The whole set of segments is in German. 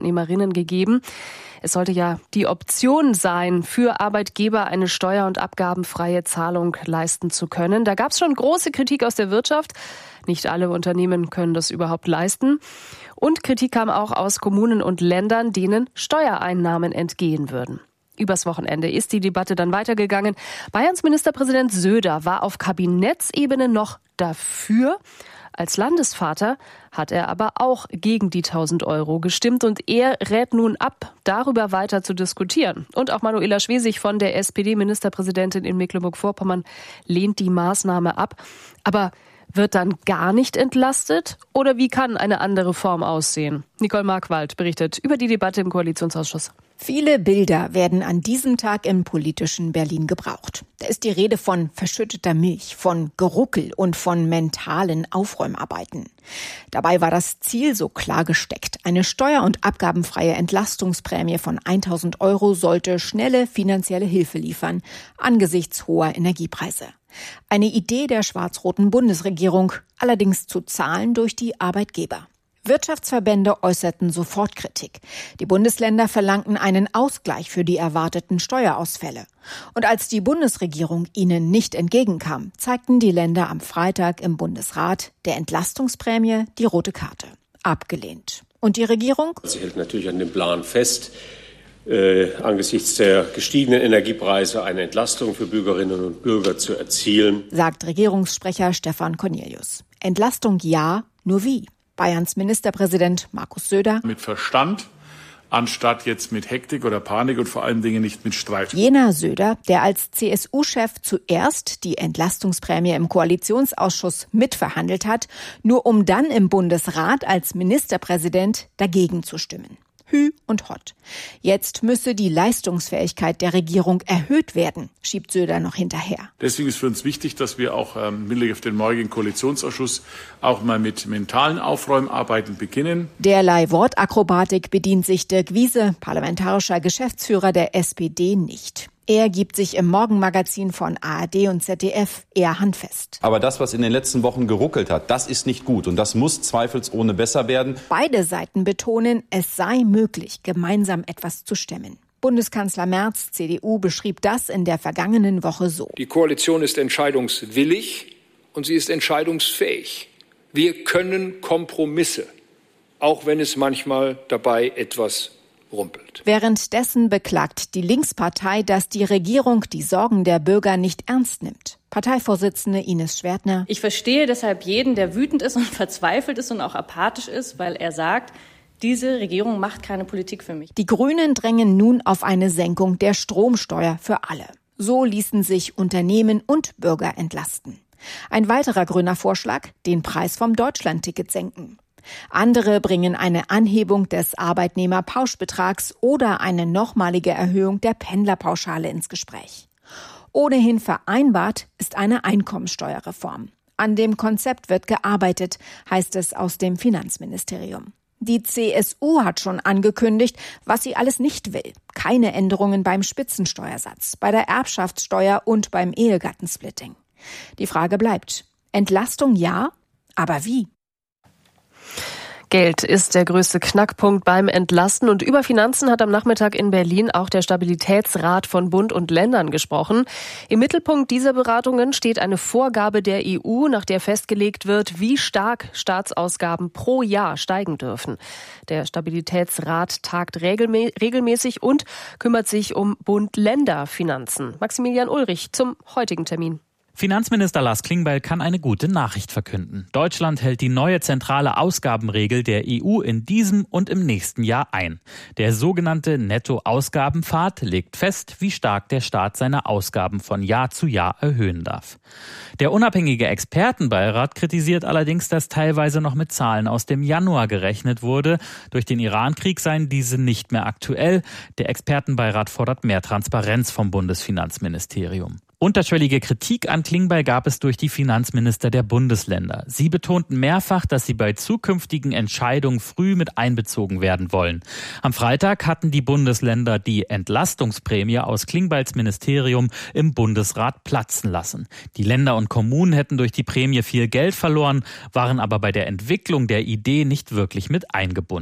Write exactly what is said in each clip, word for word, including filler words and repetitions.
Arbeitnehmerinnen gegeben. Es sollte ja die Option sein, für Arbeitgeber eine steuer- und abgabenfreie Zahlung leisten zu können. Da gab es schon große Kritik aus der Wirtschaft. Nicht alle Unternehmen können das überhaupt leisten. Und Kritik kam auch aus Kommunen und Ländern, denen Steuereinnahmen entgehen würden. Übers Wochenende ist die Debatte dann weitergegangen. Bayerns Ministerpräsident Söder war auf Kabinettsebene noch dafür. Als Landesvater hat er aber auch gegen die tausend Euro gestimmt und er rät nun ab, darüber weiter zu diskutieren. Und auch Manuela Schwesig von der S P D-Ministerpräsidentin in Mecklenburg-Vorpommern lehnt die Maßnahme ab. Aber wird dann gar nicht entlastet? Oder wie kann eine andere Form aussehen? Nicole Markwald berichtet über die Debatte im Koalitionsausschuss. Viele Bilder werden an diesem Tag im politischen Berlin gebraucht. Da ist die Rede von verschütteter Milch, von Geruckel und von mentalen Aufräumarbeiten. Dabei war das Ziel so klar gesteckt. Eine steuer- und abgabenfreie Entlastungsprämie von tausend Euro sollte schnelle finanzielle Hilfe liefern, angesichts hoher Energiepreise. Eine Idee der schwarz-roten Bundesregierung, allerdings zu zahlen durch die Arbeitgeber. Wirtschaftsverbände äußerten sofort Kritik. Die Bundesländer verlangten einen Ausgleich für die erwarteten Steuerausfälle. Und als die Bundesregierung ihnen nicht entgegenkam, zeigten die Länder am Freitag im Bundesrat der Entlastungsprämie die rote Karte. Abgelehnt. Und die Regierung? Sie hält natürlich an dem Plan fest, äh, angesichts der gestiegenen Energiepreise eine Entlastung für Bürgerinnen und Bürger zu erzielen, sagt Regierungssprecher Stefan Cornelius. Entlastung ja, nur wie? Bayerns Ministerpräsident Markus Söder. Mit Verstand, anstatt jetzt mit Hektik oder Panik und vor allen Dingen nicht mit Streit. Jener Söder, der als C S U-Chef zuerst die Entlastungsprämie im Koalitionsausschuss mitverhandelt hat, nur um dann im Bundesrat als Ministerpräsident dagegen zu stimmen. Hü und Hott. Jetzt müsse die Leistungsfähigkeit der Regierung erhöht werden, schiebt Söder noch hinterher. Deswegen ist für uns wichtig, dass wir auch ähm, mit Blick auf den morgigen Koalitionsausschuss auch mal mit mentalen Aufräumarbeiten beginnen. Derlei Wortakrobatik bedient sich Dirk Wiese, parlamentarischer Geschäftsführer der S P D, nicht. Er gibt sich im Morgenmagazin von A R D und Z D F eher handfest. Aber das, was in den letzten Wochen geruckelt hat, das ist nicht gut. Und das muss zweifelsohne besser werden. Beide Seiten betonen, es sei möglich, gemeinsam etwas zu stemmen. Bundeskanzler Merz, C D U, beschrieb das in der vergangenen Woche so. Die Koalition ist entscheidungswillig und sie ist entscheidungsfähig. Wir können Kompromisse, auch wenn es manchmal dabei etwas rumpelt. Währenddessen beklagt die Linkspartei, dass die Regierung die Sorgen der Bürger nicht ernst nimmt. Parteivorsitzende Ines Schwertner. Ich verstehe deshalb jeden, der wütend ist und verzweifelt ist und auch apathisch ist, weil er sagt, diese Regierung macht keine Politik für mich. Die Grünen drängen nun auf eine Senkung der Stromsteuer für alle. So ließen sich Unternehmen und Bürger entlasten. Ein weiterer grüner Vorschlag, den Preis vom Deutschlandticket senken. Andere bringen eine Anhebung des Arbeitnehmerpauschbetrags oder eine nochmalige Erhöhung der Pendlerpauschale ins Gespräch. Ohnehin vereinbart ist eine Einkommensteuerreform. An dem Konzept wird gearbeitet, heißt es aus dem Finanzministerium. Die C S U hat schon angekündigt, was sie alles nicht will. Keine Änderungen beim Spitzensteuersatz, bei der Erbschaftssteuer und beim Ehegattensplitting. Die Frage bleibt: Entlastung ja, aber wie? Geld ist der größte Knackpunkt beim Entlasten und über Finanzen hat am Nachmittag in Berlin auch der Stabilitätsrat von Bund und Ländern gesprochen. Im Mittelpunkt dieser Beratungen steht eine Vorgabe der E U, nach der festgelegt wird, wie stark Staatsausgaben pro Jahr steigen dürfen. Der Stabilitätsrat tagt regelmäßig und kümmert sich um Bund-Länder-Finanzen. Maximilian Ulrich zum heutigen Termin. Finanzminister Lars Klingbeil kann eine gute Nachricht verkünden. Deutschland hält die neue zentrale Ausgabenregel der E U in diesem und im nächsten Jahr ein. Der sogenannte Nettoausgabenpfad legt fest, wie stark der Staat seine Ausgaben von Jahr zu Jahr erhöhen darf. Der unabhängige Expertenbeirat kritisiert allerdings, dass teilweise noch mit Zahlen aus dem Januar gerechnet wurde. Durch den Irankrieg seien diese nicht mehr aktuell. Der Expertenbeirat fordert mehr Transparenz vom Bundesfinanzministerium. Unterschwellige Kritik an Klingbeil gab es durch die Finanzminister der Bundesländer. Sie betonten mehrfach, dass sie bei zukünftigen Entscheidungen früh mit einbezogen werden wollen. Am Freitag hatten die Bundesländer die Entlastungsprämie aus Klingbeils Ministerium im Bundesrat platzen lassen. Die Länder und Kommunen hätten durch die Prämie viel Geld verloren, waren aber bei der Entwicklung der Idee nicht wirklich mit eingebunden.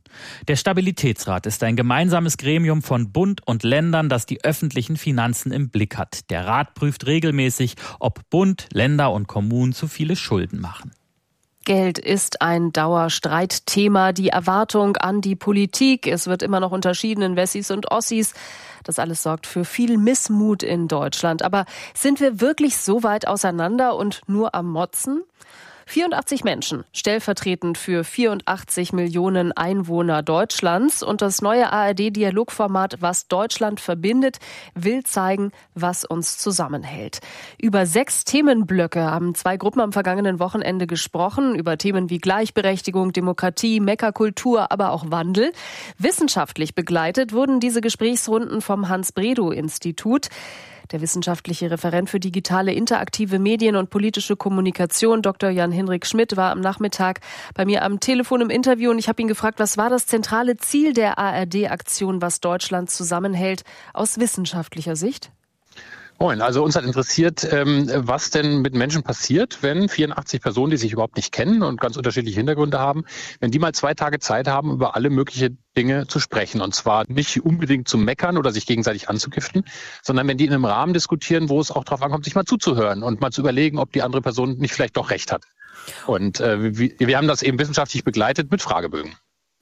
Der Stabilitätsrat ist ein gemeinsames Gremium von Bund und Ländern, das die öffentlichen Finanzen im Blick hat. Der Rat prüft regelmäßig, ob Bund, Länder und Kommunen zu viele Schulden machen. Geld ist ein Dauerstreitthema, die Erwartung an die Politik. Es wird immer noch unterschieden in Wessis und Ossis. Das alles sorgt für viel Missmut in Deutschland. Aber sind wir wirklich so weit auseinander und nur am Motzen? vierundachtzig Menschen, stellvertretend für vierundachtzig Millionen Einwohner Deutschlands. Und das neue A R D-Dialogformat Was Deutschland verbindet, will zeigen, was uns zusammenhält. Über sechs Themenblöcke haben zwei Gruppen am vergangenen Wochenende gesprochen, über Themen wie Gleichberechtigung, Demokratie, Meckerkultur, aber auch Wandel. Wissenschaftlich begleitet wurden diese Gesprächsrunden vom Hans-Bredow-Institut. Der wissenschaftliche Referent für digitale interaktive Medien und politische Kommunikation, Doktor Jan-Hinrik Schmidt, war am Nachmittag bei mir am Telefon im Interview und ich habe ihn gefragt, was war das zentrale Ziel der A R D-Aktion, was Deutschland zusammenhält, aus wissenschaftlicher Sicht? Moin, also uns hat interessiert, ähm, was denn mit Menschen passiert, wenn vierundachtzig Personen, die sich überhaupt nicht kennen und ganz unterschiedliche Hintergründe haben, wenn die mal zwei Tage Zeit haben, über alle möglichen Dinge zu sprechen. Und zwar nicht unbedingt zu meckern oder sich gegenseitig anzugiften, sondern wenn die in einem Rahmen diskutieren, wo es auch darauf ankommt, sich mal zuzuhören und mal zu überlegen, ob die andere Person nicht vielleicht doch recht hat. Und äh, wir, wir haben das eben wissenschaftlich begleitet mit Fragebögen.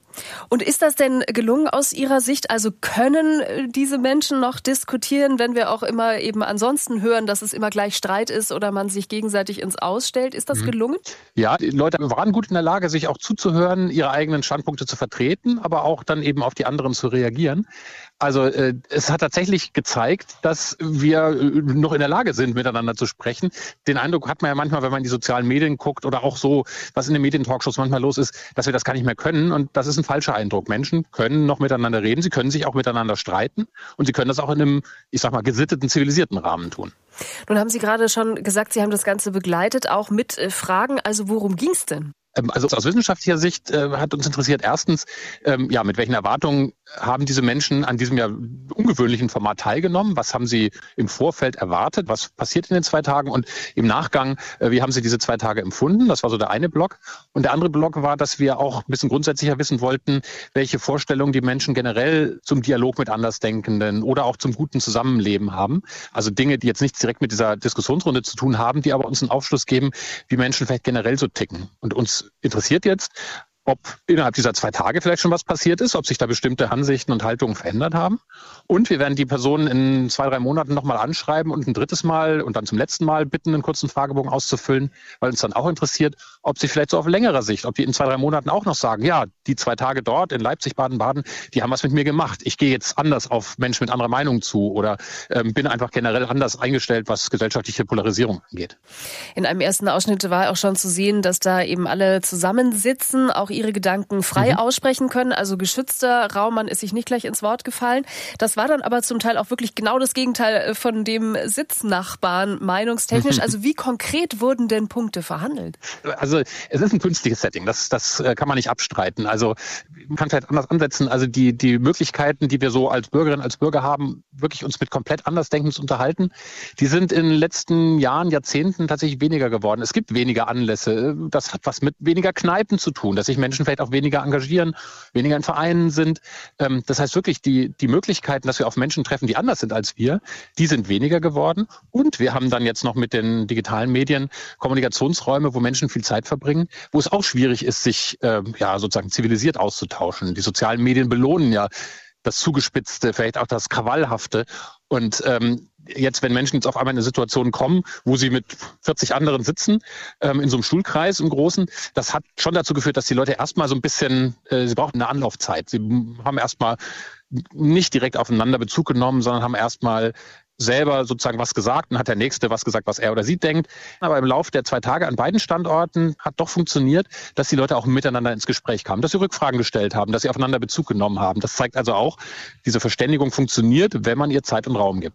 Und ist das denn gelungen aus Ihrer Sicht? Also können diese Menschen noch diskutieren, wenn wir auch immer eben ansonsten hören, dass es immer gleich Streit ist oder man sich gegenseitig ins Ausstellt? Ist das gelungen? Ja, die Leute waren gut in der Lage, sich auch zuzuhören, ihre eigenen Standpunkte zu vertreten, aber auch dann eben auf die anderen zu reagieren. Also äh, es hat tatsächlich gezeigt, dass wir äh, noch in der Lage sind, miteinander zu sprechen. Den Eindruck hat man ja manchmal, wenn man in die sozialen Medien guckt oder auch so, was in den Medientalkshows manchmal los ist, dass wir das gar nicht mehr können. Und das ist ein falscher Eindruck. Menschen können noch miteinander reden, sie können sich auch miteinander streiten und sie können das auch in einem, ich sag mal, gesitteten, zivilisierten Rahmen tun. Nun haben Sie gerade schon gesagt, Sie haben das Ganze begleitet, auch mit äh, Fragen. Also worum ging's denn? Also aus wissenschaftlicher Sicht äh, hat uns interessiert erstens, ähm, ja, mit welchen Erwartungen haben diese Menschen an diesem ja ungewöhnlichen Format teilgenommen? Was haben sie im Vorfeld erwartet? Was passiert in den zwei Tagen? Und im Nachgang, äh, wie haben sie diese zwei Tage empfunden? Das war so der eine Block. Und der andere Block war, dass wir auch ein bisschen grundsätzlicher wissen wollten, welche Vorstellungen die Menschen generell zum Dialog mit Andersdenkenden oder auch zum guten Zusammenleben haben. Also Dinge, die jetzt nichts direkt mit dieser Diskussionsrunde zu tun haben, die aber uns einen Aufschluss geben, wie Menschen vielleicht generell so ticken. Und uns interessiert jetzt, ob innerhalb dieser zwei Tage vielleicht schon was passiert ist, ob sich da bestimmte Ansichten und Haltungen verändert haben. Und wir werden die Personen in zwei, drei Monaten nochmal anschreiben und ein drittes Mal und dann zum letzten Mal bitten, einen kurzen Fragebogen auszufüllen, weil uns dann auch interessiert, ob sie vielleicht so auf längerer Sicht, ob die in zwei, drei Monaten auch noch sagen, ja, die zwei Tage dort in Leipzig, Baden-Baden, die haben was mit mir gemacht. Ich gehe jetzt anders auf Menschen mit anderer Meinung zu oder ähm, bin einfach generell anders eingestellt, was gesellschaftliche Polarisierung angeht. In einem ersten Ausschnitt war auch schon zu sehen, dass da eben alle zusammensitzen, auch ihre Gedanken frei mhm. aussprechen können, also geschützter Raum, man ist sich nicht gleich ins Wort gefallen. Das war dann aber zum Teil auch wirklich genau das Gegenteil von dem Sitznachbarn meinungstechnisch. Also wie konkret wurden denn Punkte verhandelt? Also es ist ein künstliches Setting, das, das kann man nicht abstreiten. Also man kann vielleicht anders ansetzen. Also die, die Möglichkeiten, die wir so als Bürgerinnen, als Bürger haben, wirklich uns mit komplett Andersdenken zu unterhalten, die sind in den letzten Jahren, Jahrzehnten tatsächlich weniger geworden. Es gibt weniger Anlässe. Das hat was mit weniger Kneipen zu tun, dass sich Menschen vielleicht auch weniger engagieren, weniger in Vereinen sind. Das heißt wirklich, die, die Möglichkeiten, dass wir auf Menschen treffen, die anders sind als wir, die sind weniger geworden. Und wir haben dann jetzt noch mit den digitalen Medien Kommunikationsräume, wo Menschen viel Zeit verbringen, wo es auch schwierig ist, sich äh, ja sozusagen zivilisiert auszutauschen. Die sozialen Medien belohnen ja das Zugespitzte, vielleicht auch das Krawallhafte. Und ähm, jetzt, wenn Menschen jetzt auf einmal in eine Situation kommen, wo sie mit vierzig anderen sitzen, ähm, in so einem Stuhlkreis im Großen, das hat schon dazu geführt, dass die Leute erstmal so ein bisschen, äh, sie brauchen eine Anlaufzeit. Sie haben erstmal nicht direkt aufeinander Bezug genommen, sondern haben erstmal selber sozusagen was gesagt und hat der Nächste was gesagt, was er oder sie denkt. Aber im Laufe der zwei Tage an beiden Standorten hat doch funktioniert, dass die Leute auch miteinander ins Gespräch kamen, dass sie Rückfragen gestellt haben, dass sie aufeinander Bezug genommen haben. Das zeigt also auch, diese Verständigung funktioniert, wenn man ihr Zeit und Raum gibt.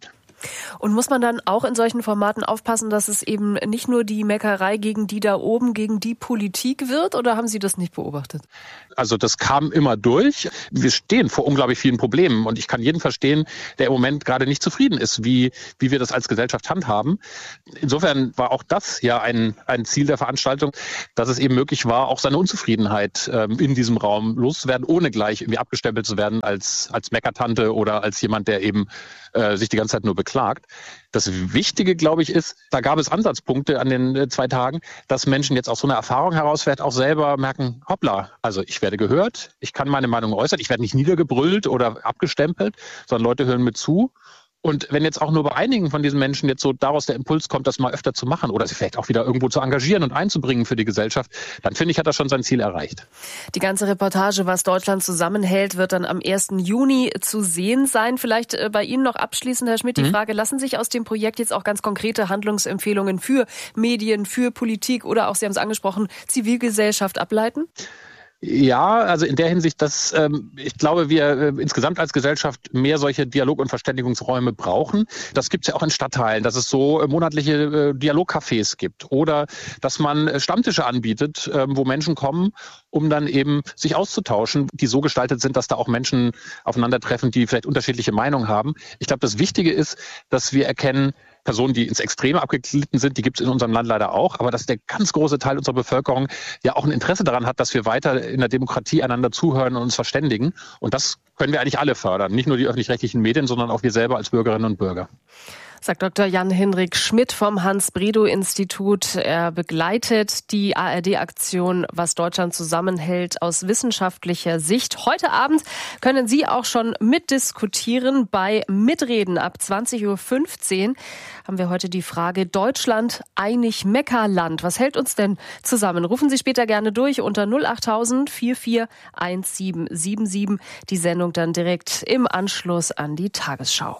Und muss man dann auch in solchen Formaten aufpassen, dass es eben nicht nur die Meckerei gegen die da oben, gegen die Politik wird, oder haben Sie das nicht beobachtet? Also das kam immer durch. Wir stehen vor unglaublich vielen Problemen und ich kann jeden verstehen, der im Moment gerade nicht zufrieden ist, wie, wie wir das als Gesellschaft handhaben. Insofern war auch das ja ein, ein Ziel der Veranstaltung, dass es eben möglich war, auch seine Unzufriedenheit ähm, in diesem Raum loszuwerden, ohne gleich irgendwie abgestempelt zu werden als, als Meckertante oder als jemand, der eben äh, sich die ganze Zeit nur beklagt. Das Wichtige, glaube ich, ist, da gab es Ansatzpunkte an den äh, zwei Tagen, dass Menschen jetzt aus so einer Erfahrung heraus vielleicht auch selber merken, hoppla, also ich werde gehört, ich kann meine Meinung äußern, ich werde nicht niedergebrüllt oder abgestempelt, sondern Leute hören mir zu. Und wenn jetzt auch nur bei einigen von diesen Menschen jetzt so daraus der Impuls kommt, das mal öfter zu machen oder sich vielleicht auch wieder irgendwo zu engagieren und einzubringen für die Gesellschaft, dann finde ich, hat er schon sein Ziel erreicht. Die ganze Reportage, was Deutschland zusammenhält, wird dann am ersten Juni zu sehen sein. Vielleicht bei Ihnen noch abschließend, Herr Schmidt, die mhm. Frage, lassen sich aus dem Projekt jetzt auch ganz konkrete Handlungsempfehlungen für Medien, für Politik oder auch, Sie haben es angesprochen, Zivilgesellschaft ableiten? Ja, also in der Hinsicht, dass ähm, ich glaube, wir äh, insgesamt als Gesellschaft mehr solche Dialog- und Verständigungsräume brauchen. Das gibt es ja auch in Stadtteilen, dass es so äh, monatliche äh, Dialogcafés gibt oder dass man äh, Stammtische anbietet, äh, wo Menschen kommen, um dann eben sich auszutauschen, die so gestaltet sind, dass da auch Menschen aufeinandertreffen, die vielleicht unterschiedliche Meinungen haben. Ich glaube, das Wichtige ist, dass wir erkennen, Personen, die ins Extreme abgeglitten sind, die gibt es in unserem Land leider auch, aber dass der ganz große Teil unserer Bevölkerung ja auch ein Interesse daran hat, dass wir weiter in der Demokratie einander zuhören und uns verständigen. Und das können wir eigentlich alle fördern, nicht nur die öffentlich-rechtlichen Medien, sondern auch wir selber als Bürgerinnen und Bürger. Sagt Doktor Jan-Hinrik Schmidt vom Hans-Bredow-Institut. Er begleitet die A R D-Aktion Was Deutschland zusammenhält aus wissenschaftlicher Sicht. Heute Abend können Sie auch schon mitdiskutieren bei Mitreden. Ab zwanzig Uhr fünfzehn haben wir heute die Frage: Deutschland einig Meckerland. Was hält uns denn zusammen? Rufen Sie später gerne durch unter null achttausend vierundvierzig siebzehn siebenundsiebzig. Die Sendung dann direkt im Anschluss an die Tagesschau.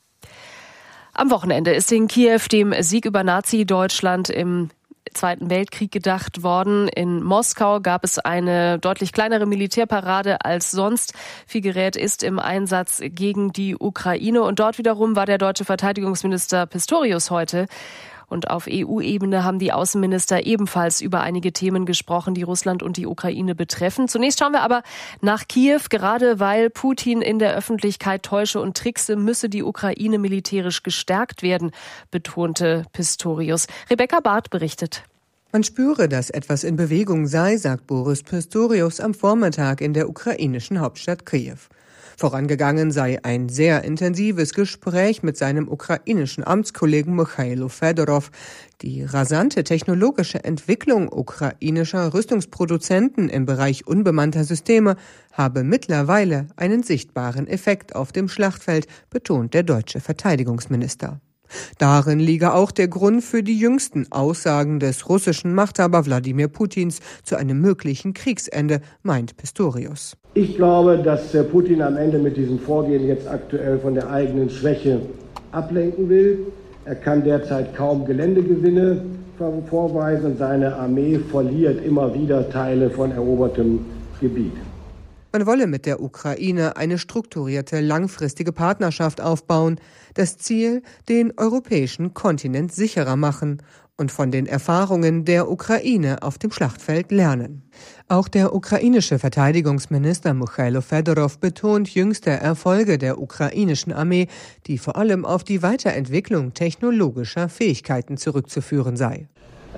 Am Wochenende ist in Kiew dem Sieg über Nazi-Deutschland im Zweiten Weltkrieg gedacht worden. In Moskau gab es eine deutlich kleinere Militärparade als sonst. Viel Gerät ist im Einsatz gegen die Ukraine. Und dort wiederum war der deutsche Verteidigungsminister Pistorius heute. Und auf E U-Ebene haben die Außenminister ebenfalls über einige Themen gesprochen, die Russland und die Ukraine betreffen. Zunächst schauen wir aber nach Kiew. Gerade weil Putin in der Öffentlichkeit täusche und trickse, müsse die Ukraine militärisch gestärkt werden, betonte Pistorius. Rebecca Barth berichtet. Man spüre, dass etwas in Bewegung sei, sagt Boris Pistorius am Vormittag in der ukrainischen Hauptstadt Kiew. Vorangegangen sei ein sehr intensives Gespräch mit seinem ukrainischen Amtskollegen Michailo Fedorov. Die rasante technologische Entwicklung ukrainischer Rüstungsproduzenten im Bereich unbemannter Systeme habe mittlerweile einen sichtbaren Effekt auf dem Schlachtfeld, betont der deutsche Verteidigungsminister. Darin liege auch der Grund für die jüngsten Aussagen des russischen Machthaber Wladimir Putins zu einem möglichen Kriegsende, meint Pistorius. Ich glaube, dass Putin am Ende mit diesem Vorgehen jetzt aktuell von der eigenen Schwäche ablenken will. Er kann derzeit kaum Geländegewinne vorweisen und seine Armee verliert immer wieder Teile von erobertem Gebiet. Man wolle mit der Ukraine eine strukturierte, langfristige Partnerschaft aufbauen. Das Ziel, den europäischen Kontinent sicherer machen und von den Erfahrungen der Ukraine auf dem Schlachtfeld lernen. Auch der ukrainische Verteidigungsminister Michailo Fedorov betont jüngste Erfolge der ukrainischen Armee, die vor allem auf die Weiterentwicklung technologischer Fähigkeiten zurückzuführen sei.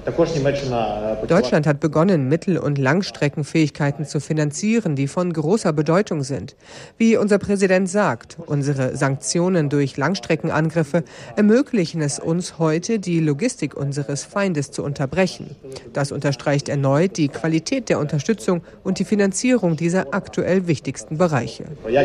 Deutschland hat begonnen, Mittel- und Langstreckenfähigkeiten zu finanzieren, die von großer Bedeutung sind. Wie unser Präsident sagt, unsere Sanktionen durch Langstreckenangriffe ermöglichen es uns heute, die Logistik unseres Feindes zu unterbrechen. Das unterstreicht erneut die Qualität der Unterstützung und die Finanzierung dieser aktuell wichtigsten Bereiche.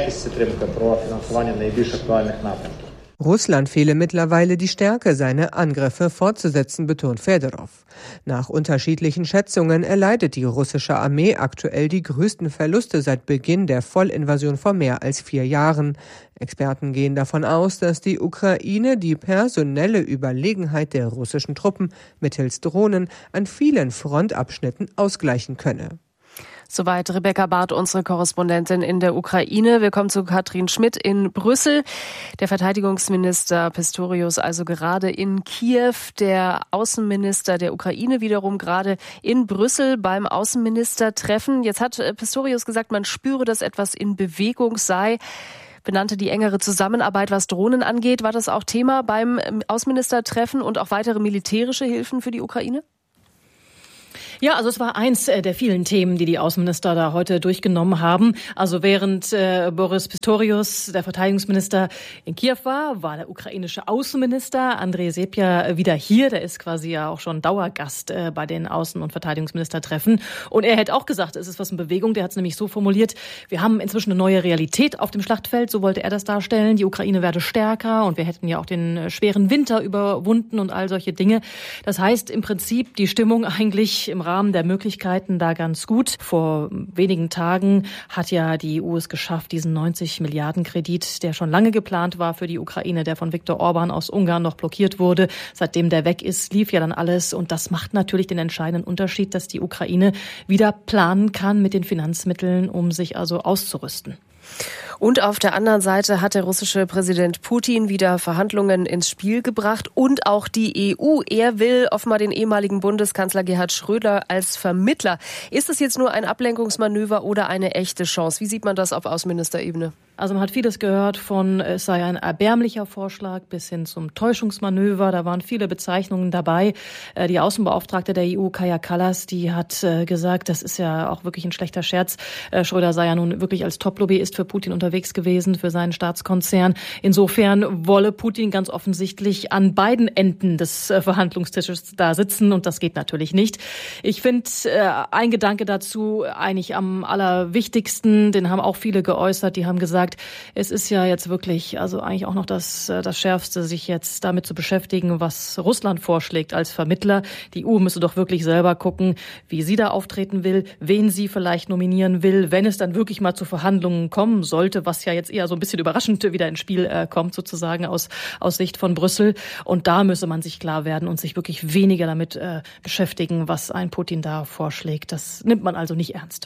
Russland fehle mittlerweile die Stärke, seine Angriffe fortzusetzen, betont Fedorov. Nach unterschiedlichen Schätzungen erleidet die russische Armee aktuell die größten Verluste seit Beginn der Vollinvasion vor mehr als vier Jahren. Experten gehen davon aus, dass die Ukraine die personelle Überlegenheit der russischen Truppen mittels Drohnen an vielen Frontabschnitten ausgleichen könne. Soweit Rebecca Barth, unsere Korrespondentin in der Ukraine. Wir kommen zu Katrin Schmidt in Brüssel. Der Verteidigungsminister Pistorius also gerade in Kiew, der Außenminister der Ukraine wiederum gerade in Brüssel beim Außenministertreffen. Jetzt hat Pistorius gesagt, man spüre, dass etwas in Bewegung sei. Benannte die engere Zusammenarbeit, was Drohnen angeht. War das auch Thema beim Außenministertreffen und auch weitere militärische Hilfen für die Ukraine? Ja, also es war eins der vielen Themen, die die Außenminister da heute durchgenommen haben. Also während äh, Boris Pistorius, der Verteidigungsminister, in Kiew war, war der ukrainische Außenminister Andrej Sepja wieder hier. Der ist quasi ja auch schon Dauergast äh, bei den Außen- und Verteidigungsministertreffen. Und er hätte auch gesagt, es ist was in Bewegung. Der hat es nämlich so formuliert, wir haben inzwischen eine neue Realität auf dem Schlachtfeld. So wollte er das darstellen. Die Ukraine werde stärker und wir hätten ja auch den schweren Winter überwunden und all solche Dinge. Das heißt im Prinzip die Stimmung eigentlich im Rahmen der Möglichkeiten da ganz gut. Vor wenigen Tagen hat ja die E U es geschafft, diesen neunzig Milliarden Kredit, der schon lange geplant war für die Ukraine, der von Viktor Orban aus Ungarn noch blockiert wurde. Seitdem der weg ist, lief ja dann alles. Und das macht natürlich den entscheidenden Unterschied, dass die Ukraine wieder planen kann mit den Finanzmitteln, um sich also auszurüsten. Und auf der anderen Seite hat der russische Präsident Putin wieder Verhandlungen ins Spiel gebracht und auch die E U. Er will offenbar den ehemaligen Bundeskanzler Gerhard Schröder als Vermittler. Ist es jetzt nur ein Ablenkungsmanöver oder eine echte Chance? Wie sieht man das auf Außenministerebene? Also man hat vieles gehört von, es sei ein erbärmlicher Vorschlag bis hin zum Täuschungsmanöver. Da waren viele Bezeichnungen dabei. Die Außenbeauftragte der E U, Kaja Kallas, die hat gesagt, das ist ja auch wirklich ein schlechter Scherz. Schröder sei ja nun wirklich als Top-Lobbyist für Putin unterwegs gewesen, für seinen Staatskonzern. Insofern wolle Putin ganz offensichtlich an beiden Enden des Verhandlungstisches da sitzen und das geht natürlich nicht. Ich finde ein Gedanke dazu eigentlich am allerwichtigsten, den haben auch viele geäußert, die haben gesagt, es ist ja jetzt wirklich, also eigentlich auch noch das, das Schärfste, sich jetzt damit zu beschäftigen, was Russland vorschlägt als Vermittler. Die E U müsse doch wirklich selber gucken, wie sie da auftreten will, wen sie vielleicht nominieren will, wenn es dann wirklich mal zu Verhandlungen kommen sollte, was ja jetzt eher so ein bisschen überraschend wieder ins Spiel äh, kommt, sozusagen aus, aus Sicht von Brüssel. Und da müsse man sich klar werden und sich wirklich weniger damit äh, beschäftigen, was ein Putin da vorschlägt. Das nimmt man also nicht ernst.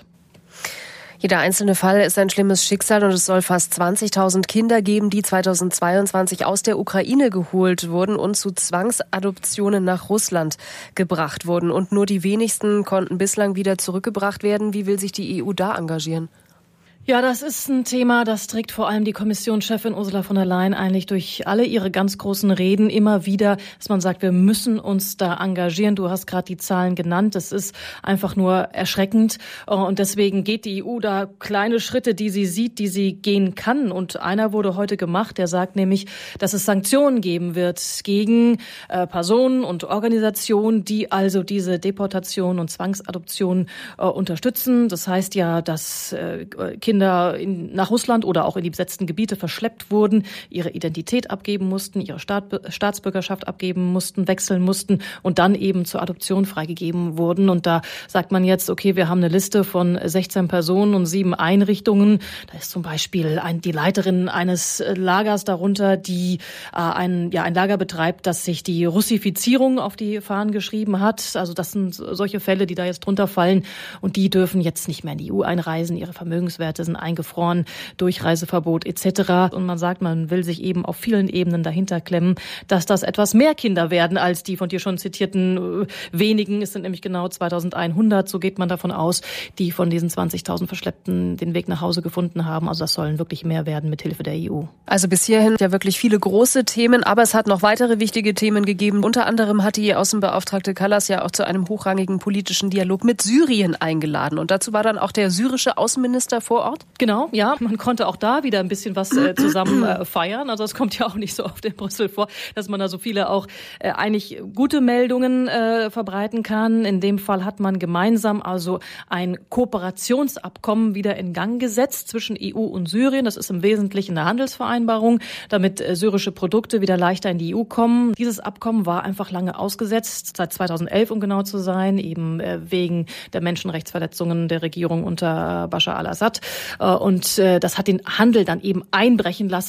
Jeder einzelne Fall ist ein schlimmes Schicksal und es soll fast zwanzigtausend Kinder geben, die zweitausendzweiundzwanzig aus der Ukraine geholt wurden und zu Zwangsadoptionen nach Russland gebracht wurden. Und nur die wenigsten konnten bislang wieder zurückgebracht werden. Wie will sich die E U da engagieren? Ja, das ist ein Thema, das trägt vor allem die Kommissionschefin Ursula von der Leyen eigentlich durch alle ihre ganz großen Reden immer wieder, dass man sagt, wir müssen uns da engagieren. Du hast gerade die Zahlen genannt. Das ist einfach nur erschreckend. Und deswegen geht die E U da kleine Schritte, die sie sieht, die sie gehen kann. Und einer wurde heute gemacht, der sagt nämlich, dass es Sanktionen geben wird gegen äh, Personen und Organisationen, die also diese Deportation und Zwangsadoption äh, unterstützen. Das heißt ja, dass äh, Kinder Kinder in, nach Russland oder auch in die besetzten Gebiete verschleppt wurden, ihre Identität abgeben mussten, ihre Staat, Staatsbürgerschaft abgeben mussten, wechseln mussten und dann eben zur Adoption freigegeben wurden. Und da sagt man jetzt, okay, wir haben eine Liste von sechzehn Personen und sieben Einrichtungen. Da ist zum Beispiel ein, die Leiterin eines Lagers darunter, die äh, ein, ja, ein Lager betreibt, das sich die Russifizierung auf die Fahnen geschrieben hat. Also das sind solche Fälle, die da jetzt drunter fallen. Und die dürfen jetzt nicht mehr in die E U einreisen. Ihre Vermögenswerte sind eingefroren, Durchreiseverbot et cetera. Und man sagt, man will sich eben auf vielen Ebenen dahinter klemmen, dass das etwas mehr Kinder werden als die von dir schon zitierten äh, wenigen. Es sind nämlich genau zweitausendeinhundert, so geht man davon aus, die von diesen zwanzigtausend Verschleppten den Weg nach Hause gefunden haben. Also das sollen wirklich mehr werden mit Hilfe der E U. Also bis hierhin ja wirklich viele große Themen, aber es hat noch weitere wichtige Themen gegeben. Unter anderem hat die Außenbeauftragte Kallas ja auch zu einem hochrangigen politischen Dialog mit Syrien eingeladen. Und dazu war dann auch der syrische Außenminister vor Ort? Genau, ja. Man konnte auch da wieder ein bisschen was äh, zusammen äh, feiern. Also es kommt ja auch nicht so oft in Brüssel vor, dass man da so viele auch äh, eigentlich gute Meldungen äh, verbreiten kann. In dem Fall hat man gemeinsam also ein Kooperationsabkommen wieder in Gang gesetzt zwischen E U und Syrien. Das ist im Wesentlichen eine Handelsvereinbarung, damit äh, syrische Produkte wieder leichter in die E U kommen. Dieses Abkommen war einfach lange ausgesetzt, seit zweitausendelf, um genau zu sein, eben äh, wegen der Menschenrechtsverletzungen der Regierung unter Bashar al-Assad. Und das hat den Handel dann eben einbrechen lassen.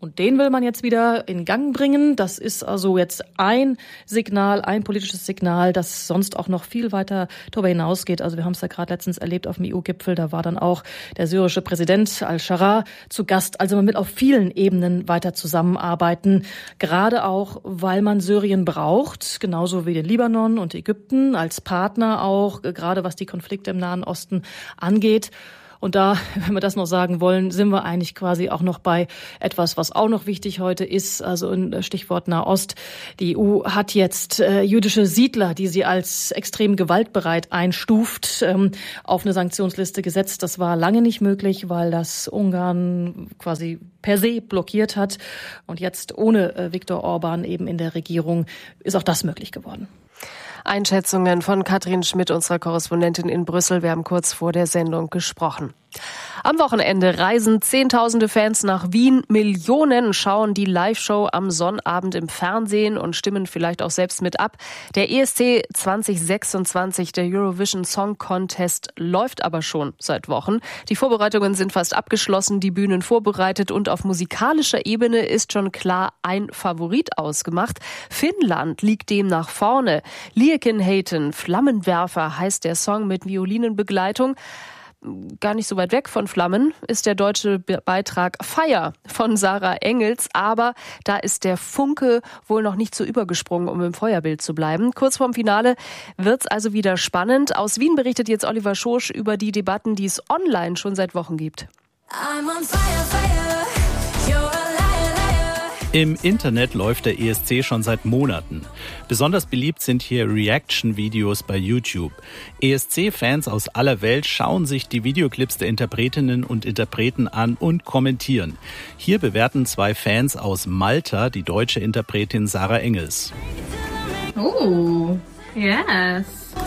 Und den will man jetzt wieder in Gang bringen. Das ist also jetzt ein Signal, ein politisches Signal, das sonst auch noch viel weiter darüber hinausgeht. Also wir haben es ja gerade letztens erlebt auf dem E U-Gipfel. Da war dann auch der syrische Präsident al-Shara zu Gast. Also man will auf vielen Ebenen weiter zusammenarbeiten. Gerade auch, weil man Syrien braucht, genauso wie den Libanon und Ägypten als Partner auch, gerade was die Konflikte im Nahen Osten angeht. Und da, wenn wir das noch sagen wollen, sind wir eigentlich quasi auch noch bei etwas, was auch noch wichtig heute ist, also ein Stichwort Nahost. Die E U hat jetzt äh, jüdische Siedler, die sie als extrem gewaltbereit einstuft, ähm, auf eine Sanktionsliste gesetzt. Das war lange nicht möglich, weil das Ungarn quasi per se blockiert hat. Und jetzt ohne äh, Viktor Orban eben in der Regierung ist auch das möglich geworden. Einschätzungen von Katrin Schmidt, unserer Korrespondentin in Brüssel. Wir haben kurz vor der Sendung gesprochen. Am Wochenende reisen Zehntausende Fans nach Wien. Millionen schauen die Live-Show am Sonnabend im Fernsehen und stimmen vielleicht auch selbst mit ab. Der E S C zwanzig sechsundzwanzig, der Eurovision Song Contest, läuft aber schon seit Wochen. Die Vorbereitungen sind fast abgeschlossen, die Bühnen vorbereitet und auf musikalischer Ebene ist schon klar ein Favorit ausgemacht. Finnland liegt demnach vorne. Liekенheiten, Flammenwerfer heißt der Song mit Violinenbegleitung. Gar nicht so weit weg von Flammen ist der deutsche Beitrag Fire von Sarah Engels, aber da ist der Funke wohl noch nicht so übergesprungen, um im Feuerbild zu bleiben. Kurz vorm Finale wird's also wieder spannend. Aus Wien berichtet jetzt Oliver Schosch über die Debatten, die es online schon seit Wochen gibt. I'm on fire, fire. You're a liar, liar. Im Internet läuft der E S C schon seit Monaten. Besonders beliebt sind hier Reaction-Videos bei YouTube. E S C-Fans aus aller Welt schauen sich die Videoclips der Interpretinnen und Interpreten an und kommentieren. Hier bewerten zwei Fans aus Malta die deutsche Interpretin Sarah Engels. Oh, yes.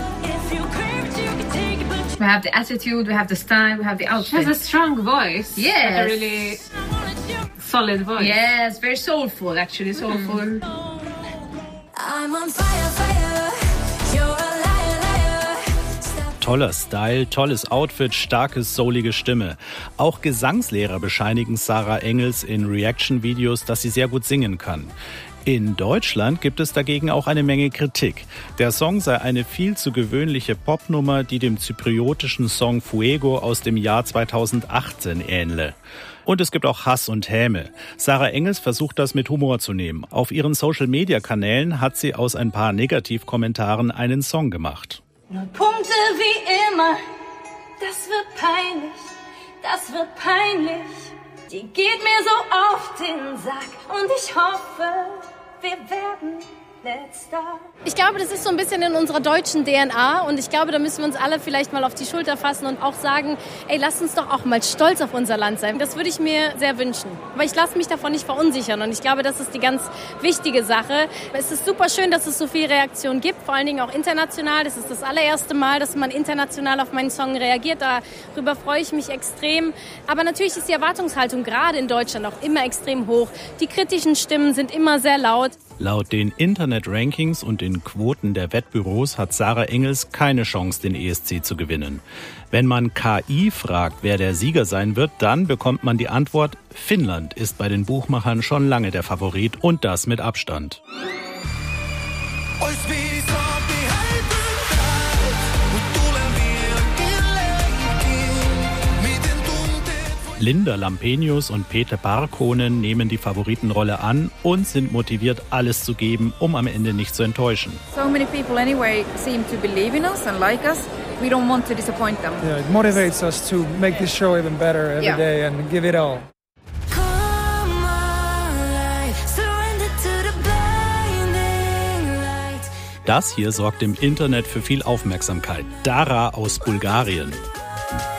We have the attitude, we have the style, we have the outfit. She has a strong voice. Yes. A really solid voice. Yes, very soulful actually, soulful. Mm. I'm on fire, fire. You're a liar, liar. Toller Style, tolles Outfit, starke, soulige Stimme. Auch Gesangslehrer bescheinigen Sarah Engels in Reaction-Videos, dass sie sehr gut singen kann. In Deutschland gibt es dagegen auch eine Menge Kritik. Der Song sei eine viel zu gewöhnliche Popnummer, die dem zypriotischen Song Fuego aus dem Jahr zweitausendachtzehn ähnle. Und es gibt auch Hass und Häme. Sarah Engels versucht das mit Humor zu nehmen. Auf ihren Social-Media-Kanälen hat sie aus ein paar Negativkommentaren einen Song gemacht. Nur Punkte wie immer, das wird peinlich, das wird peinlich. Die geht mir so auf den Sack und ich hoffe, wir werden letzter. Ich glaube, das ist so ein bisschen in unserer deutschen D N A und ich glaube, da müssen wir uns alle vielleicht mal auf die Schulter fassen und auch sagen, ey, lasst uns doch auch mal stolz auf unser Land sein. Das würde ich mir sehr wünschen. Aber ich lasse mich davon nicht verunsichern und ich glaube, das ist die ganz wichtige Sache. Es ist super schön, dass es so viel Reaktion gibt, vor allen Dingen auch international. Das ist das allererste Mal, dass man international auf meinen Song reagiert. Darüber freue ich mich extrem. Aber natürlich ist die Erwartungshaltung gerade in Deutschland auch immer extrem hoch. Die kritischen Stimmen sind immer sehr laut. Laut den Internet-Rankings und den Quoten der Wettbüros hat Sarah Engels keine Chance, den E S C zu gewinnen. Wenn man K I fragt, wer der Sieger sein wird, dann bekommt man die Antwort, Finnland ist bei den Buchmachern schon lange der Favorit und das mit Abstand. Linda Lampenius und Peter Parkkonen nehmen die Favoritenrolle an und sind motiviert, alles zu geben, um am Ende nicht zu enttäuschen. So many people anyway seem to believe in us and like us. We don't want to disappoint them. Yeah, it motivates us to make this show even better every yeah. day and give it all. Das hier sorgt im Internet für viel Aufmerksamkeit. Dara aus Bulgarien.